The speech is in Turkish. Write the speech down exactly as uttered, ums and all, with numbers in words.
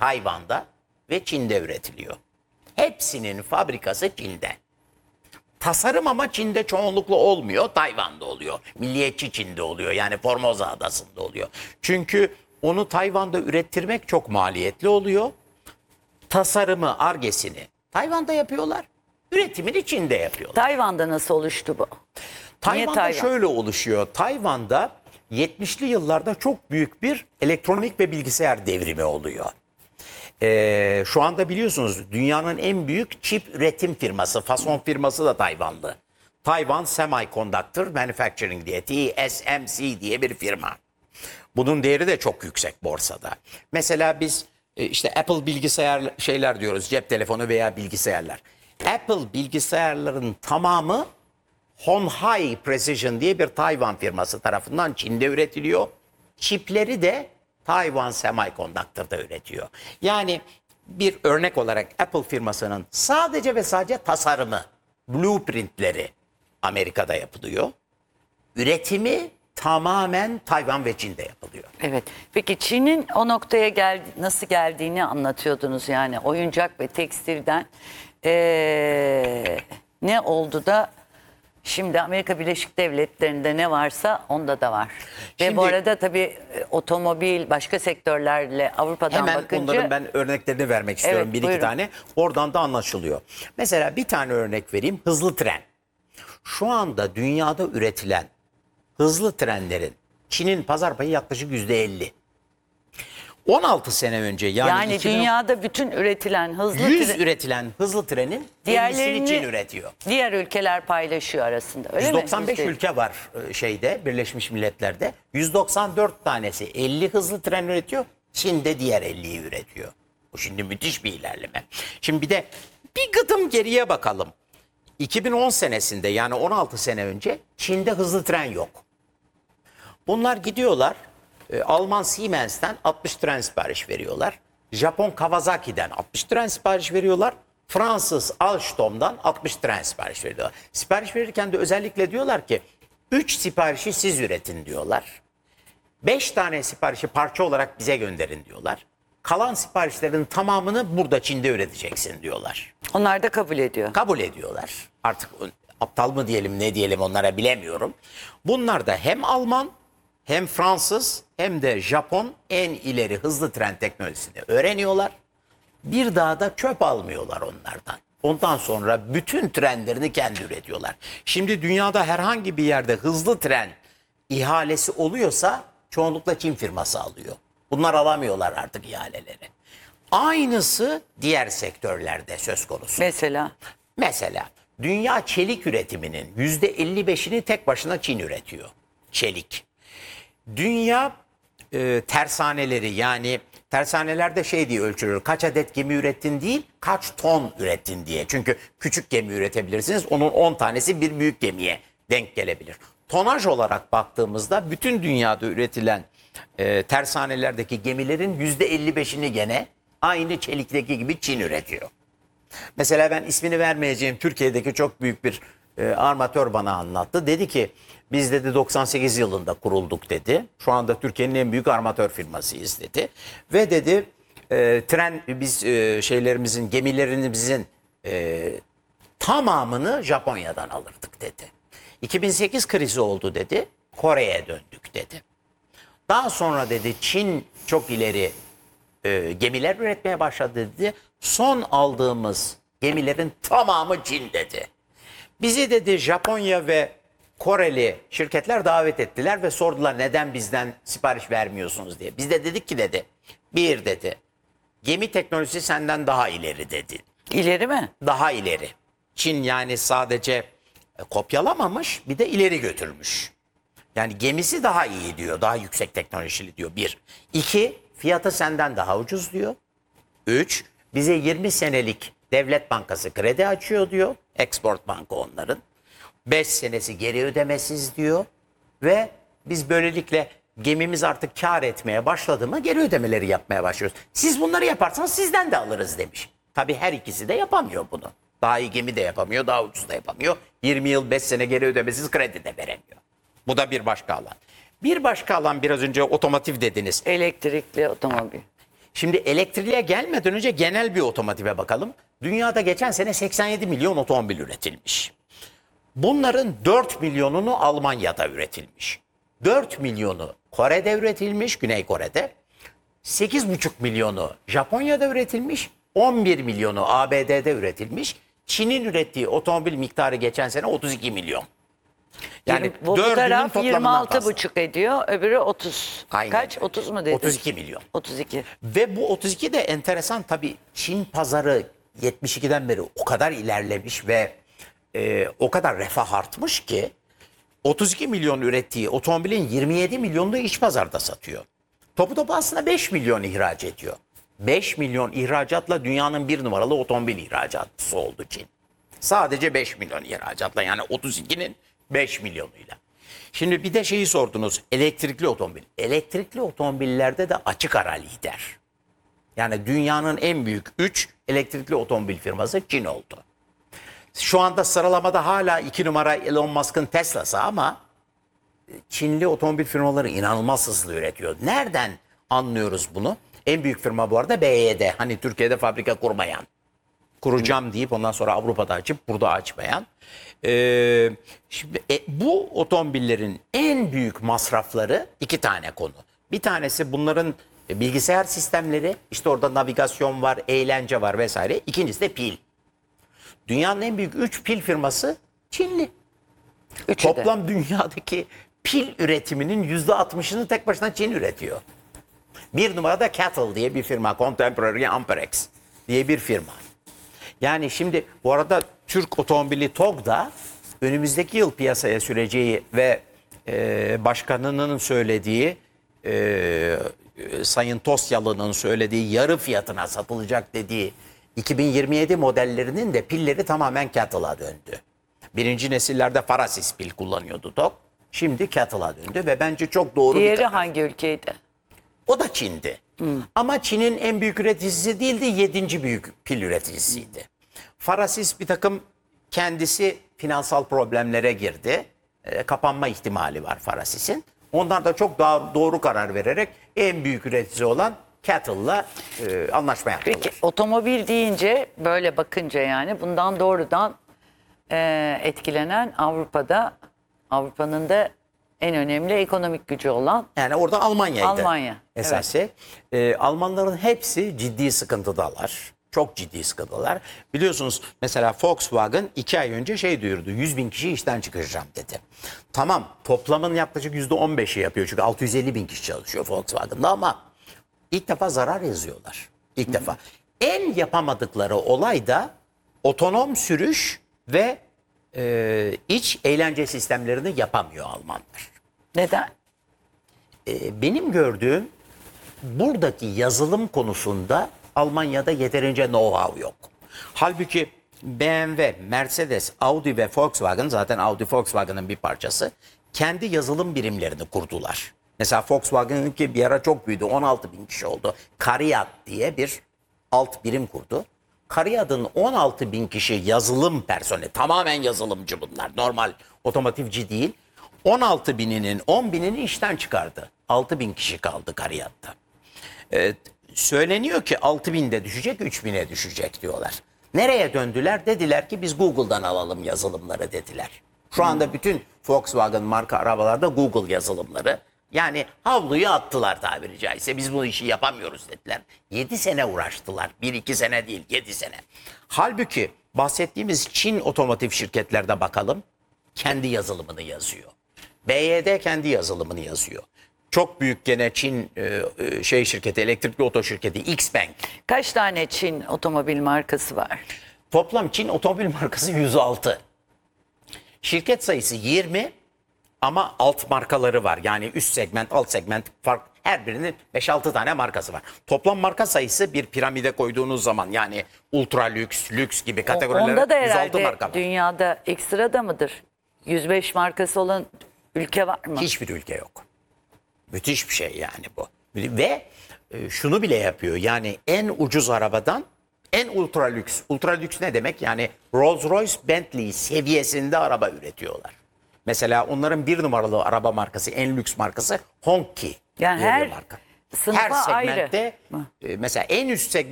Tayvan'da ve Çin'de üretiliyor. Hepsinin fabrikası Çin'de. Tasarım ama Çin'de çoğunlukla olmuyor, Tayvan'da oluyor. Milliyetçi Çin'de oluyor, yani Formosa Adası'nda oluyor. Çünkü onu Tayvan'da ürettirmek çok maliyetli oluyor. Tasarımı, Ar-Ge'sini Tayvan'da yapıyorlar, üretimini Çin'de yapıyorlar. Tayvan'da nasıl oluştu bu? Tayvan'da Tayvan? şöyle oluşuyor. Tayvan'da yetmişli yıllarda çok büyük bir elektronik ve bilgisayar devrimi oluyor. Ee, şu anda biliyorsunuz dünyanın en büyük çip üretim firması, fason firması da Tayvanlı. Taiwan Semiconductor Manufacturing diye, T S M C diye bir firma. Bunun değeri de çok yüksek borsada. Mesela biz e, işte Apple bilgisayar şeyler diyoruz, cep telefonu veya bilgisayarlar. Apple bilgisayarların tamamı Honhai Precision diye bir Tayvan firması tarafından Çin'de üretiliyor. Çipleri de Taiwan Semiconductor'da üretiyor. Yani bir örnek olarak Apple firmasının sadece ve sadece tasarımı, blueprintleri Amerika'da yapılıyor. Üretimi tamamen Tayvan ve Çin'de yapılıyor. Evet. Peki Çin'in o noktaya gel nasıl geldiğini anlatıyordunuz, yani oyuncak ve tekstilden ee, ne oldu da şimdi Amerika Birleşik Devletleri'nde ne varsa onda da var. Şimdi, ve bu arada tabii e, otomobil, başka sektörlerle Avrupa'dan hemen bakınca... onların ben örneklerini vermek istiyorum, Evet, bir iki buyurun. tane. Oradan da anlaşılıyor. Mesela bir tane örnek vereyim, hızlı tren. Şu anda dünyada üretilen hızlı trenlerin Çin'in pazar payı yaklaşık yüzde elli. on altı sene önce yani, Yani iki bin dünyada bütün üretilen hızlı yüz tren, üretilen hızlı trenin ellisini Çin üretiyor. diğer ülkeler paylaşıyor arasında, öyle yüz mi? doksan beş Yüzde- ülke var e, şeyde, Birleşmiş Milletler'de. yüz doksan dört tanesi elli hızlı tren üretiyor. Çin de diğer elliyi üretiyor. Bu şimdi müthiş bir ilerleme. Şimdi bir de bir gıdım geriye bakalım. iki bin on senesinde, yani on altı sene önce Çin'de hızlı tren yok. Bunlar gidiyorlar e, Alman Siemens'ten altmış tren sipariş veriyorlar. Japon Kawasaki'den altmış tren sipariş veriyorlar. Fransız Alstom'dan altmış tren sipariş veriyorlar. Sipariş verirken de özellikle diyorlar ki üç siparişi siz üretin diyorlar. beş tane siparişi parça olarak bize gönderin diyorlar. Kalan siparişlerin tamamını burada Çin'de üreteceksin diyorlar. Onlar da kabul ediyor. Kabul ediyorlar. Artık aptal mı diyelim, ne diyelim onlara, bilemiyorum. Bunlar da hem Alman hem Fransız hem de Japon en ileri hızlı tren teknolojisini öğreniyorlar. Bir daha da çöp almıyorlar onlardan. Ondan sonra bütün trenlerini kendi üretiyorlar. Şimdi dünyada herhangi bir yerde hızlı tren ihalesi oluyorsa çoğunlukla Çin firması alıyor. Bunlar alamıyorlar artık ihaleleri. Aynısı diğer sektörlerde söz konusu. Mesela Mesela dünya çelik üretiminin yüzde elli beşini tek başına Çin üretiyor. Çelik. Dünya e, tersaneleri, yani tersanelerde şey diye ölçülür. Kaç adet gemi ürettin değil, kaç ton ürettin diye. Çünkü küçük gemi üretebilirsiniz. Onun on tanesi bir büyük gemiye denk gelebilir. Tonaj olarak baktığımızda bütün dünyada üretilen e, tersanelerdeki gemilerin yüzde elli beşini gene aynı çelikteki gibi Çin üretiyor. Mesela ben ismini vermeyeceğim Türkiye'deki çok büyük bir e, armatör bana anlattı. Dedi ki biz dedi doksan sekiz yılında kurulduk dedi. Şu anda Türkiye'nin en büyük armatör firmasıyız dedi. Ve dedi e, tren biz e, şeylerimizin, gemilerimizin e, tamamını Japonya'dan alırdık dedi. iki bin sekiz krizi oldu dedi. Kore'ye döndük dedi. Daha sonra dedi Çin çok ileri e, gemiler üretmeye başladı dedi. Son aldığımız gemilerin tamamı Çin dedi. Bizi dedi Japonya ve Koreli şirketler davet ettiler ve sordular neden bizden sipariş vermiyorsunuz diye. Biz de dedik ki dedi, bir dedi, gemi teknolojisi senden daha ileri dedi. ileri mi? Daha ileri. Çin yani sadece kopyalamamış, bir de ileri götürmüş. Yani gemisi daha iyi diyor, daha yüksek teknolojili diyor. Bir. İki, fiyatı senden daha ucuz diyor. Üç, bize yirmi senelik devlet bankası kredi açıyor diyor. Export Banka onların. beş senesi geri ödemesiz diyor. Ve biz böylelikle gemimiz artık kar etmeye başladı mı geri ödemeleri yapmaya başlıyoruz. Siz bunları yaparsanız sizden de alırız demiş. Tabii her ikisi de yapamıyor bunu. Daha iyi gemi de yapamıyor, daha ucuz da yapamıyor. yirmi yıl beş sene geri ödemesiz kredi de veremiyor. Bu da bir başka alan. Bir başka alan, biraz önce otomotiv dediniz. Elektrikli otomobil. Şimdi elektrikliğe gelmeden önce genel bir otomotive bakalım. Dünyada geçen sene seksen yedi milyon otomobil üretilmiş. Bunların dört milyonunu Almanya'da üretilmiş. dört milyonu Kore'de üretilmiş, Güney Kore'de. sekiz buçuk milyonu Japonya'da üretilmiş, on bir milyonu A B D'de üretilmiş. Çin'in ürettiği otomobil miktarı geçen sene otuz iki milyon. Yani Bu, bu dördünün taraf toplamından yirmi altı fazla. buçuk ediyor, öbürü otuz. Aynen Kaç? öyle. otuz mu dedin? otuz iki milyon. otuz iki. Ve bu otuz iki de enteresan tabii, Çin pazarı yetmiş ikiden beri o kadar ilerlemiş ve e, o kadar refah artmış ki otuz iki milyon ürettiği otomobilin yirmi yedi milyonunu iç pazarda satıyor. Topu topu aslında beş milyon ihraç ediyor. beş milyon ihracatla dünyanın bir numaralı otomobil ihracatçısı oldu Çin. Sadece beş milyon ihracatla, yani otuz ikinin beş milyonuyla. Şimdi bir de şeyi sordunuz, elektrikli otomobil. Elektrikli otomobillerde de açık ara lider. Yani dünyanın en büyük üç elektrikli otomobil firması Çin oldu. Şu anda sıralamada hala iki numara Elon Musk'ın Tesla'sı ama Çinli otomobil firmaları inanılmaz hızlı üretiyor. Nereden anlıyoruz bunu? En büyük firma bu arada B Y D. Hani Türkiye'de fabrika kurmayan. Kuracağım deyip ondan sonra Avrupa'da açıp burada açmayan. Ee, şimdi e, bu otomobillerin en büyük masrafları iki tane konu. Bir tanesi bunların bilgisayar sistemleri. İşte orada navigasyon var, eğlence var vesaire. İkincisi de pil. Dünyanın en büyük üç pil firması Çinli. Üçü de. Toplam dünyadaki pil üretiminin yüzde altmışını tek başına Çin üretiyor. Bir numarada Cattle diye bir firma, Contemporary Amperex diye bir firma. Yani şimdi bu arada Türk otomobili T O G da önümüzdeki yıl piyasaya süreceği ve e, başkanının söylediği, e, Sayın Tosyalı'nın söylediği yarı fiyatına satılacak dediği iki bin yirmi yedi modellerinin de pilleri tamamen Cattle'a döndü. Birinci nesillerde Farasis pil kullanıyordu T O G. Şimdi Cattle'a döndü ve bence çok doğru bir Diğeri karar. hangi ülkeydi? O da Çin'di. Ama Çin'in en büyük üreticisi değildi, yedinci büyük pil üreticisiydi. Farasis bir takım kendisi finansal problemlere girdi. E, kapanma ihtimali var Farasis'in. Onlar da çok daha doğru karar vererek en büyük üreticisi olan Cattle'la e, anlaşma yaptılar. Peki otomobil deyince böyle bakınca yani bundan doğrudan e, etkilenen Avrupa'da, Avrupa'nın da en önemli ekonomik gücü olan Yani orada Almanya'ydı. Almanya, Esası. Ee, Almanların hepsi ciddi sıkıntıdalar. Çok ciddi sıkıntıdalar. Biliyorsunuz mesela Volkswagen iki ay önce şey duyurdu. yüz bin kişi işten çıkaracağım dedi. Tamam, toplamın yaklaşık yüzde on beşi yapıyor. Çünkü altı yüz elli bin kişi çalışıyor Volkswagen'da ama ilk defa zarar yazıyorlar. İlk defa. En yapamadıkları olay da otonom sürüş ve e, iç eğlence sistemlerini yapamıyor Almanlar. neden? E, benim gördüğüm buradaki yazılım konusunda Almanya'da yeterince know-how yok. Halbuki B M W, Mercedes, Audi ve Volkswagen, zaten Audi Volkswagen'ın bir parçası, kendi yazılım birimlerini kurdular. Mesela Volkswagen'ınki bir ara çok büyüdü, on altı bin kişi oldu. Cariad diye bir alt birim kurdu. Cariad'ın on altı bin kişi yazılım personeli, tamamen yazılımcı bunlar, normal otomotivci değil. on altı bininin on binini işten çıkardı. altı bin kişi kaldı Cariad'da. Ee, söyleniyor ki altı binde düşecek, üç bine düşecek diyorlar. Nereye döndüler? Dediler ki biz Google'dan alalım yazılımları dediler. Şu anda bütün Volkswagen marka arabalarda Google yazılımları. Yani havluyu attılar tabiri caizse. Biz bu işi yapamıyoruz dediler. yedi sene uğraştılar. bir iki sene değil, yedi sene. Halbuki bahsettiğimiz Çin otomotiv şirketlerde bakalım, kendi yazılımını yazıyor. B Y D kendi yazılımını yazıyor. Çok büyük gene Çin e, e, şey şirketi, elektrikli oto şirketi Xpeng. Kaç tane Çin otomobil markası var? Toplam Çin otomobil markası yüz altı. Şirket sayısı yirmi ama alt markaları var. Yani üst segment, alt segment fark, her birinin beş altı tane markası var. Toplam marka sayısı bir piramide koyduğunuz zaman, yani ultra lüks, lüks gibi O- kategorilere Onda da yüz altı herhalde marka var. dünyada ekstra da mıdır? yüz beş markası olan ülke var mı? Hiçbir ülke yok. Müthiş bir şey yani bu. Ve e, şunu bile yapıyor. Yani en ucuz arabadan en ultra lüks. Ultra lüks ne demek? Yani Rolls-Royce, Bentley seviyesinde araba üretiyorlar. Mesela onların bir numaralı araba markası, en lüks markası Hongqi Yani diye bir her marka. Sınıfa her ayrı segmentte mı? e, mesela en üst segment